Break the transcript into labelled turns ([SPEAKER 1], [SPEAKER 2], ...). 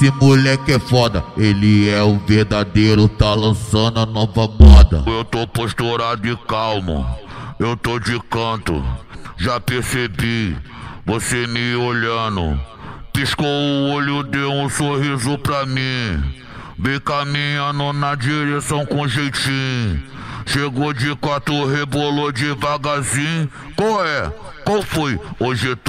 [SPEAKER 1] esse moleque é foda, ele é o verdadeiro, tá lançando a nova moda.
[SPEAKER 2] Eu tô posturado e calmo, eu tô de canto, já percebi, você me olhando. Piscou o olho, deu um sorriso pra mim, vem caminhando na direção com jeitinho. Chegou de quatro, rebolou devagarzinho. Qual é? Qual foi? Hoje